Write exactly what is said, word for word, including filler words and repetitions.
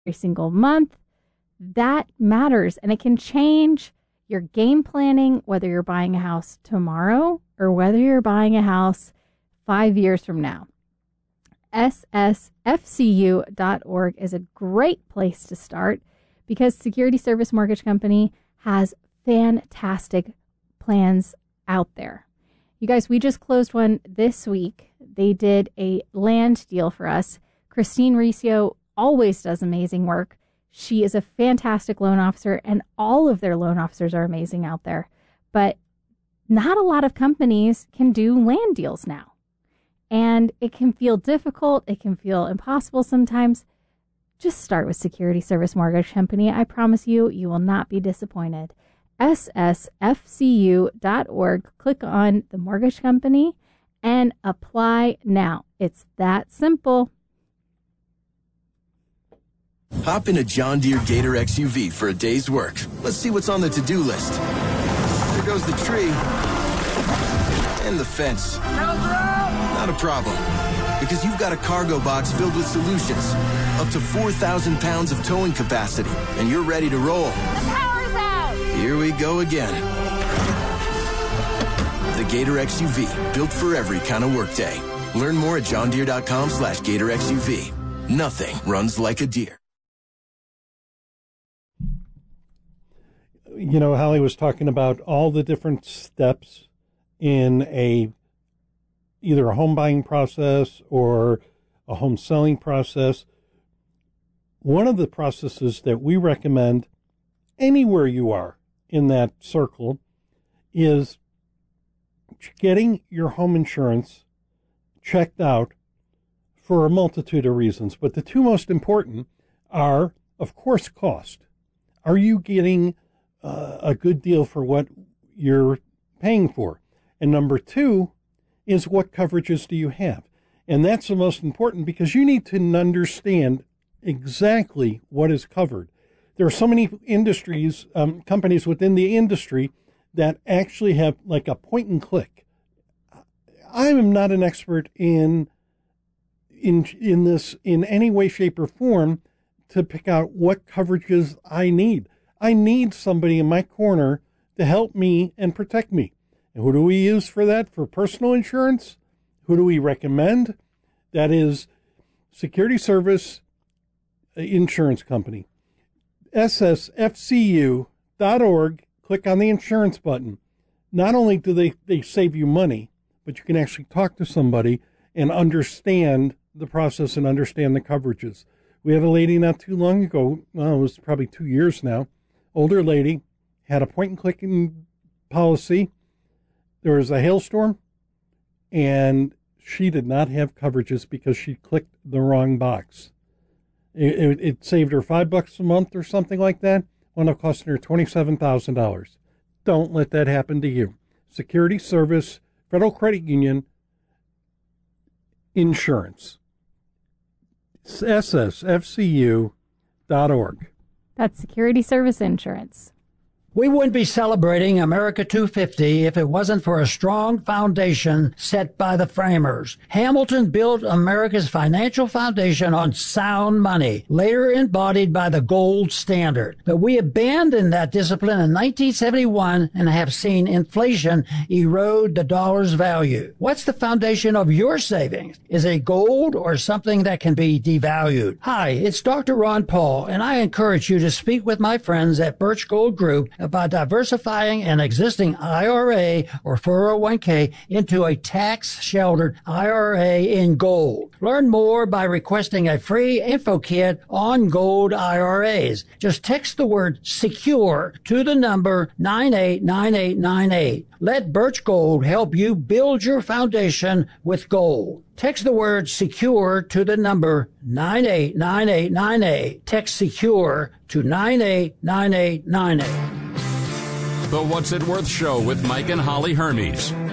every single month. That matters, and it can change your game planning, whether you're buying a house tomorrow or whether you're buying a house five years from now. S S F C U dot org is a great place to start because Security Service Mortgage Company has fantastic plans out there. You guys, we just closed one this week. They did a land deal for us. Christine Riccio always does amazing work. She is a fantastic loan officer, and all of their loan officers are amazing out there. But not a lot of companies can do land deals now. And it can feel difficult. It can feel impossible sometimes. Just start with Security Service Mortgage Company. I promise you, you will not be disappointed. S S F C U dot org. Click on the mortgage company and apply now. It's that simple. Hop in a John Deere Gator X U V for a day's work. Let's see what's on the to-do list. There goes the tree. And the fence. Not a problem. Because you've got a cargo box filled with solutions. Up to four thousand pounds of towing capacity. And you're ready to roll. The power's out! Here we go again. The Gator X U V. Built for every kind of workday. Learn more at john deere dot com slash gator x u v. Nothing runs like a Deere. You know, Holly was talking about all the different steps in a either a home buying process or a home selling process. One of the processes that we recommend anywhere you are in that circle is getting your home insurance checked out for a multitude of reasons. But the two most important are, of course, cost. Are you getting uh, a good deal for what you're paying for? And number two is, what coverages do you have? And that's the most important, because you need to understand exactly what is covered. There are so many industries, um, companies within the industry that actually have like a point and click. I am not an expert in in in this in any way, shape, or form to pick out what coverages I need. I need somebody in my corner to help me and protect me. And who do we use for that? For personal insurance? Who do we recommend? That is Security Service Insurance Company. S S F C U dot org. Click on the insurance button. Not only do they, they save you money, but you can actually talk to somebody and understand the process and understand the coverages. We had a lady not too long ago, well, it was probably two years now, older lady, had a point-and-click policy. There was a hailstorm, and she did not have coverages because she clicked the wrong box. It, it, it saved her five bucks a month or something like that. Wound up costing her twenty-seven thousand dollars. Don't let that happen to you. Security Service, Federal Credit Union, Insurance. S S F C U dot org. That's Security Service Insurance. We wouldn't be celebrating America two fifty if it wasn't for a strong foundation set by the framers. Hamilton built America's financial foundation on sound money, later embodied by the gold standard. But we abandoned that discipline in nineteen seventy-one and have seen inflation erode the dollar's value. What's the foundation of your savings? Is it gold or something that can be devalued? Hi, it's Doctor Ron Paul, and I encourage you to speak with my friends at Birch Gold Group about diversifying an existing I R A or four oh one k into a tax-sheltered I R A in gold. Learn more by requesting a free info kit on gold I R As. Just text the word SECURE to the number nine eight nine eight nine eight. Let Birch Gold help you build your foundation with gold. Text the word SECURE to the number nine eight nine eight nine eight. Text SECURE to nine eight nine eight nine eight. The What's It Worth Show with Mike and Holly Hermes.